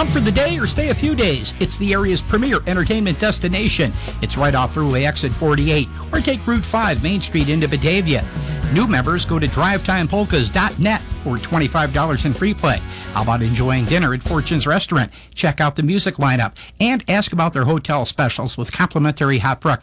Come for the day or stay a few days. It's the area's premier entertainment destination. It's right off Thruway Exit 48 or take Route 5 Main Street into Batavia. New members go to drivetimepolkas.net for $25 in free play. How about enjoying dinner at Fortune's Restaurant? Check out the music lineup and ask about their hotel specials with complimentary hot breakfast.